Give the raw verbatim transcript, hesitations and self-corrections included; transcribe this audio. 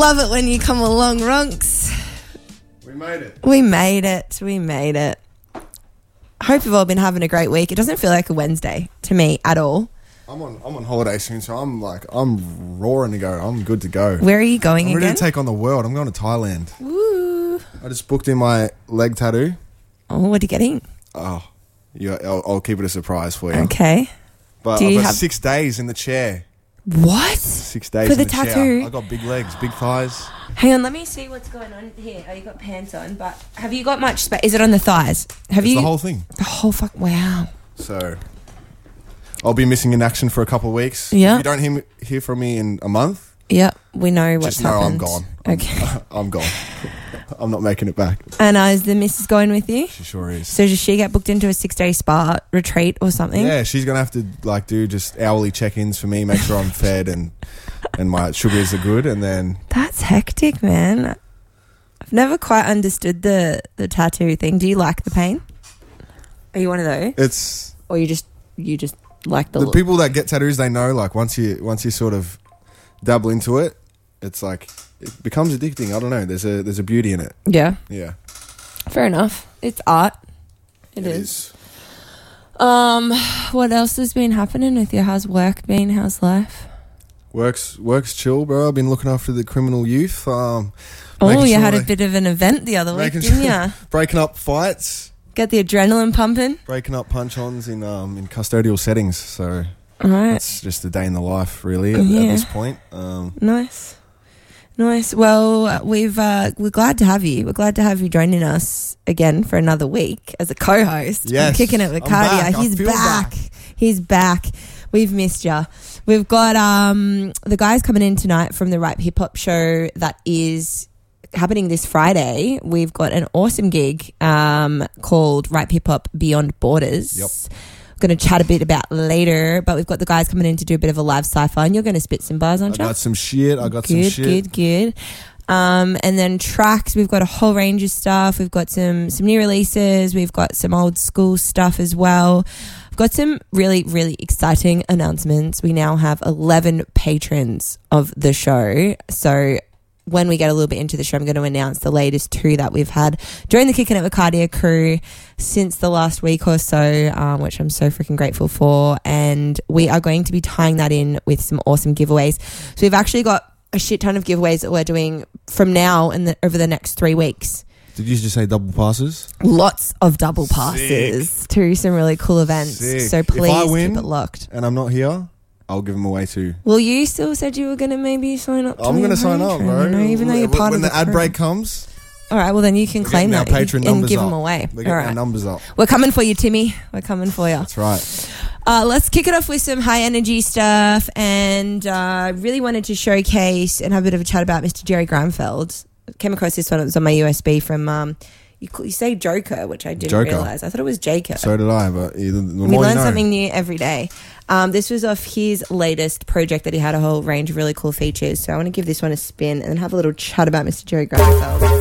love it when you come along, Ronks. We made it. We made it. We made it. Hope you've all been having a great week. It doesn't feel like a Wednesday to me at all. I'm on I'm on holiday soon, so I'm like I'm roaring to go. I'm good to go. Where are you going I'm again? ready to take on the world. I'm going to Thailand. Woo. I just booked in my leg tattoo. Oh, what are you getting? Oh, yeah, I'll, I'll keep it a surprise for you. Okay. But Do I've you got have- six days in the chair. What? Six days For in the the, chair. tattoo? I got big legs, big thighs. Hang on, let me see what's going on here. Oh, you got pants on, but have you got much space? Is it on the thighs? Have It's you? the whole thing. The whole fuck. Wow. So I'll be missing in action for a couple of weeks. Yeah. If you don't hear, hear from me in a month, Yep, we know what's just know I'm happened. gone. Okay. I'm, I'm gone. I'm not making it back. And uh, is the missus going with you? She sure is. So does she get booked into a six-day spa retreat or something? Yeah, she's gonna have to like do just hourly check-ins for me, make sure I'm fed and and my sugars are good, and then That's hectic, man. I've never quite understood the the tattoo thing. Do you like the pain? Are you one of those, it's or you just you just like the, the look? people that get tattoos. They know like once you once you sort of dabble into it, it's like it becomes addicting. I don't know. There's a there's a beauty in it. Yeah, Yeah, fair enough. It's art. it is. Um, what else has been happening with you? How's work been? How's life? Works works chill, bro. I've been looking after the criminal youth. Um, Oh, making you sure had a they- bit of an event the other week, making didn't sure- you? breaking up fights, Get the adrenaline pumping. breaking up punch-ons in um in custodial settings. So All right. it's just a day in the life, really, at, Yeah. at this point. Um, Nice. Nice. Well, we've uh, we're glad to have you. We're glad to have you joining us again for another week as a co-host. Yes. I'm kicking it with I'm Cardia. back. I He's feel back. back. He's back. We've missed you. We've got um, the guys coming in tonight from the Ripe Hip Hop show that is happening this Friday. We've got an awesome gig um, called Ripe Hip Hop Beyond Borders. Yep. Going to chat a bit about later, but we've got the guys coming in to do a bit of a live cypher, and you're going to spit some bars, I aren't you? got some shit. I got some Good, shit. good, good. Um, and then tracks, we've got a whole range of stuff. We've got some some new releases. We've got some old school stuff as well. We've got some really, really exciting announcements. We now have eleven patrons of the show. So when we get a little bit into the show, I'm going to announce the latest two that we've had during the Kicking It with Cardia crew since the last week or so, um, which I'm so freaking grateful for. And we are going to be tying that in with some awesome giveaways. So we've actually got a shit ton of giveaways that we're doing from now and the, over the next three weeks. Did you just say double passes? Lots of double passes to some really cool events. Sick. So If please I win- keep it locked. And I'm not here, I'll give them away too. Well, you still said you were going to maybe sign up to I'm be going a to sign up, patron, bro. you know, even though you're When- part when of the ad crew. break comes, All right, well then you can we're claim getting that our patron and numbers give up. them away. We're All getting our right. numbers up. We're coming for you, Timmy. We're coming for you. That's right. Uh, let's kick it off with some high energy stuff, and I uh, really wanted to showcase and have a bit of a chat about Mister Jerry Granfeld. Came across this one. It was on my U S B from um, you, call, you say Joker, which I didn't Joker. realize. I thought it was Jaker. So did I, but either, the more We you learn know. something new every day. Um, this was off his latest project that he had a whole range of really cool features. So I want to give this one a spin and have a little chat about Mister Jerry Granfeld.